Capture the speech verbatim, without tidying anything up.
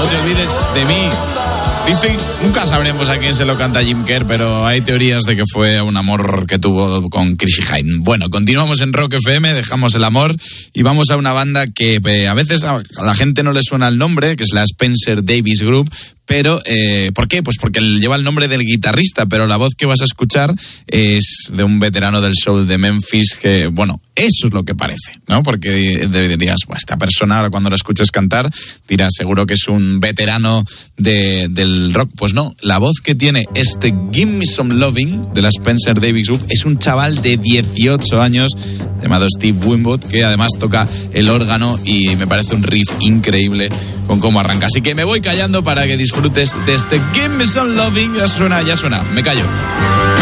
te olvides de mí. Dice, nunca sabremos a quién se lo canta Jim Kerr, pero hay teorías de que fue un amor que tuvo con Chrissy Hynde. Bueno, continuamos en Rock F M, dejamos el amor y vamos a una banda que eh, a veces a la gente no le suena el nombre, que es la Spencer Davis Group. Pero, eh, ¿por qué? Pues porque lleva el nombre del guitarrista, pero la voz que vas a escuchar es de un veterano del soul de Memphis que, bueno, eso es lo que parece, ¿no? Porque dirías, bueno, esta persona, ahora cuando la escuches cantar, dirás, seguro que es un veterano de, del rock. Pues no, la voz que tiene este Give Me Some Loving de la Spencer Davis Group es un chaval de dieciocho años llamado Steve Winwood, que además toca el órgano y me parece un riff increíble con cómo arranca. Así que me voy callando para que disfrutes de este Give Me Some Loving. Ya suena, ya suena, me callo.